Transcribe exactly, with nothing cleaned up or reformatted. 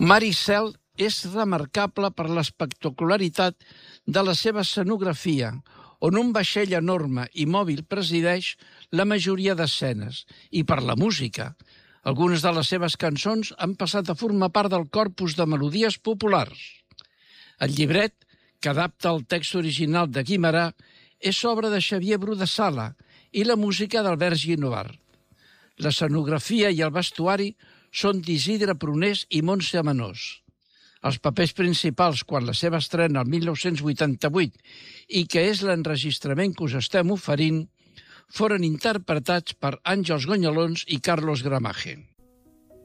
Maricel és remarcable per l'espectacularitat de la seva escenografia, on un vaixell enorme i mòbil presideix la majoria d'escenes, i per la música. Algunes de les seves cançons han passat a formar part del corpus de melodies populars. El llibret, que adapta el text original de Guimerà, és obra de Xavier Bru de Sala i la música d'Albert Guinovart. L'escenografia i el vestuari són d'Isidre Prunés i Montse Amenós. Els papers principals, quan la seva estrena el mil nou-cents vuitanta-vuit i que és l'enregistrament que us estem oferint, foren interpretats per Àngels Gonyalons i Carlos Gramaje.